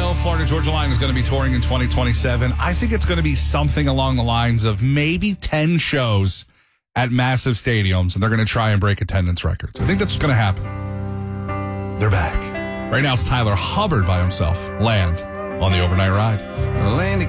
know Florida Georgia Line is going to be touring in 2027. I think it's going to be something along the lines of maybe 10 shows at massive stadiums, and they're going to try and break attendance records. I think that's what's going to happen. They're back. Right now it's Tyler Hubbard by himself. Land on the Overnight Ride. Land